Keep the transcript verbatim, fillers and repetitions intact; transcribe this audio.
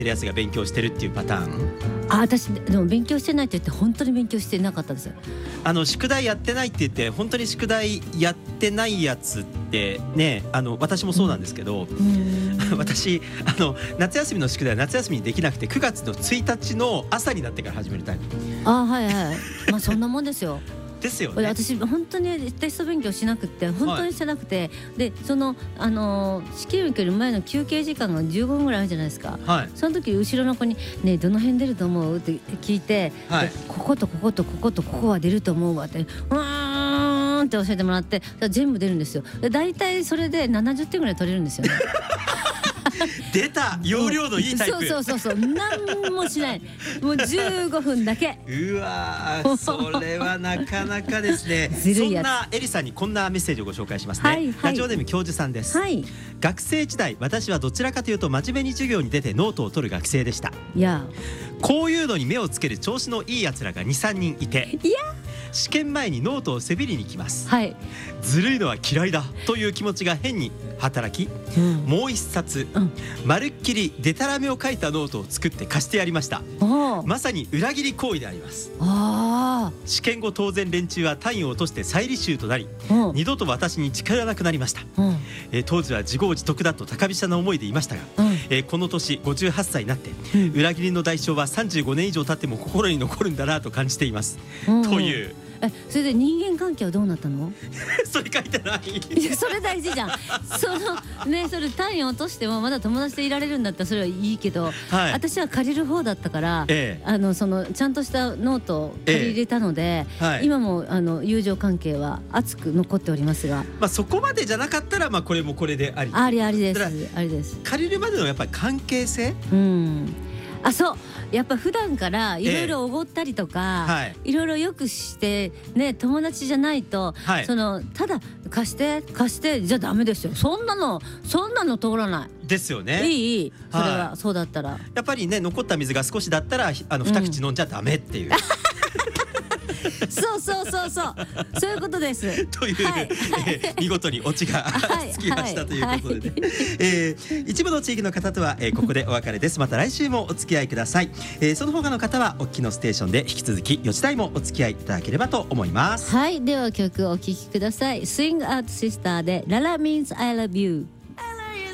るやつが勉強してるっていうパターン。 あ、私でも勉強してないって言って本当に勉強してなかったです。 あの宿題やってないって言って本当に宿題やってないやつってね、あの私もそうなんですけど、うん、私あの夏休みの宿題は夏休みにできなくてくがつのついたちの朝になってから始めるタイプ。 あ、はいはいまあそんなもんですよですよね。 私本当にテスト勉強しなくて本当にしてなくて、はい、でその、あのー、試験受ける前の休憩時間がじゅうごふんぐらいあるじゃないですか、はい、その時後ろの子に「ねえどの辺出ると思う?」って聞いて、はい、こことこことこことここは出ると思うわって「うーん」って教えてもらって全部出るんですよ。だいたいそれでななじゅってんぐらい取れるんですよね出た容量のいいタイプ、 うん、そうそうそうそう何もしないもうじゅうごふんだけうわそれはなかなかですねそんなエリさんにこんなメッセージをご紹介しますね、はいはい、ラジオネーム教授さんです、はい、学生時代私はどちらかというと真面目に授業に出てノートを取る学生でした。いやこういうのに目をつける調子のいいやつらが にさんにんいて、いや試験前にノートをせびりに来ます、はい、ずるいのは嫌いだという気持ちが変に働き、うん、もう一冊、うん、まるっきりデタラメを書いたノートを作って貸してやりました。まさに裏切り行為であります。あ試験後当然連中は単位を落として再履修となり、うん、二度と私に近寄らなくなりました、うんえー、当時は自業自得だと高飛車な思いでいましたが、うんえー、この年ごじゅうはっさいになって、うん、裏切りの代償はさんじゅうごねん以上経っても心に残るんだなと感じています、うん、というえそれで人間関係はどうなったのそれ書いてないいやそれ大事じゃんそのねそれ単位を落としてもまだ友達でいられるんだったらそれはいいけど、はい、私は借りる方だったから、ええ、あのそのちゃんとしたノートを借り入れたので、えはい、今もあの友情関係は熱く残っておりますが、 まあ、そこまでじゃなかったら、まあ、これもこれでありありありですありです。 借りるまでのやっぱり関係性、 うんあそうやっぱ普段からいろいろおごったりとか、ええはい、いろいろよくしてね友達じゃないと、はい、そのただ貸して貸してじゃダメですよ。そんなのそんなの通らないですよね。 いいいいそれは、はい、そうだったらやっぱりね残った水が少しだったらあの二口飲んじゃダメっていう、うんそうそうそうそうそういうことですという、はいえー、見事にオチがつきましたということでね、はいえー、一部の地域の方とは、えー、ここでお別れです。また来週もお付き合いください、えー、その他の方はお聞きのステーションで引き続きよじ台もお付き合いいただければと思います。 はいでは曲をお聴きください。 Swing Out Sister で Lala Means I Love You。